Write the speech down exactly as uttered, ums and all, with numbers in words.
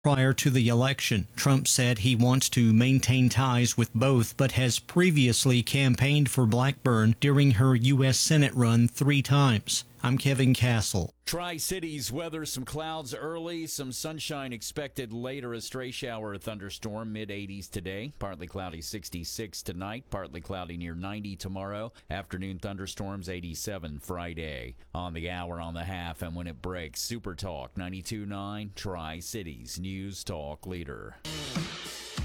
Prior to the election, Trump said he wants to maintain ties with both, but has previously campaigned for Blackburn during her U S Senate run three times. I'm Kevin Castle. Tri-Cities weather, some clouds early, some sunshine expected later. A stray shower or thunderstorm, mid eighties today. Partly cloudy, sixty-six tonight. Partly cloudy, near ninety tomorrow. Afternoon thunderstorms, eighty-seven Friday. On the hour, on the half, and when it breaks, Super Talk ninety-two point nine, Tri-Cities News Talk Leader.